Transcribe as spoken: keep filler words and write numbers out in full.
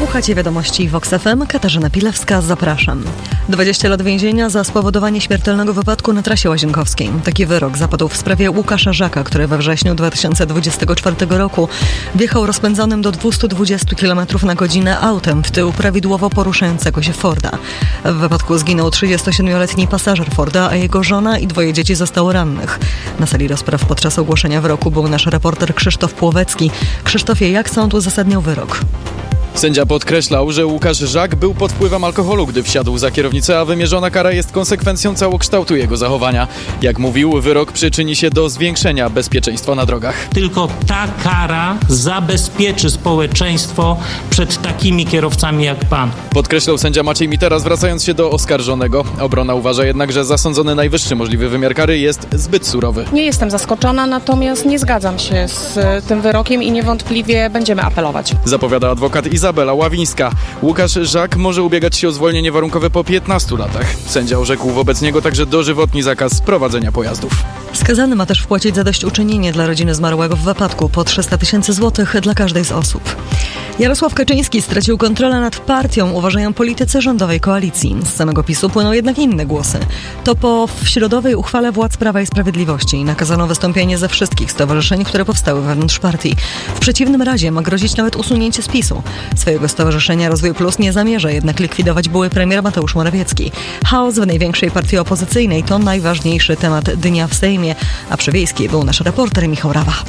Słuchacie wiadomości Vox F M. Katarzyna Pilewska, zapraszam. dwadzieścia lat więzienia za spowodowanie śmiertelnego wypadku na trasie łazienkowskiej. Taki wyrok zapadł w sprawie Łukasza Żaka, który we wrześniu dwa tysiące dwudziestego czwartego roku wjechał rozpędzonym do dwieście dwadzieścia kilometrów na godzinę autem w tył prawidłowo poruszającego się Forda. W wypadku zginął trzydziestosiedmioletni pasażer Forda, a jego żona i dwoje dzieci zostało rannych. Na sali rozpraw podczas ogłoszenia wyroku był nasz reporter Krzysztof Płowecki. Krzysztofie, jak sąd uzasadniał wyrok? Sędzia podkreślał, że Łukasz Żak był pod wpływem alkoholu, gdy wsiadł za kierownicę, a wymierzona kara jest konsekwencją całokształtu jego zachowania. Jak mówił, wyrok przyczyni się do zwiększenia bezpieczeństwa na drogach. Tylko ta kara zabezpieczy społeczeństwo przed takimi kierowcami jak pan. Podkreślał sędzia Maciej Mitera, zwracając się do oskarżonego. Obrona uważa jednak, że zasądzony najwyższy możliwy wymiar kary jest zbyt surowy. Nie jestem zaskoczona, natomiast nie zgadzam się z tym wyrokiem i niewątpliwie będziemy apelować. Zapowiada adwokat Izabela Ławińska. Łukasz Żak może ubiegać się o zwolnienie warunkowe po piętnastu latach. Sędzia orzekł wobec niego także dożywotni zakaz prowadzenia pojazdów. Skazany ma też wpłacić zadośćuczynienie dla rodziny zmarłego w wypadku po trzysta tysięcy złotych dla każdej z osób. Jarosław Kaczyński stracił kontrolę nad partią, uważają politycy rządowej koalicji. Z samego PiSu płyną jednak inne głosy. To po środowej uchwale władz Prawa i Sprawiedliwości nakazano wystąpienie ze wszystkich stowarzyszeń, które powstały wewnątrz partii. W przeciwnym razie ma grozić nawet usunięcie z PiSu. Swojego stowarzyszenia Rozwój Plus nie zamierza jednak likwidować były premier Mateusz Morawiecki. Chaos w największej partii opozycyjnej to najważniejszy temat dnia w Sejmie, a przy Wiejskiej był nasz reporter Michał Rawa.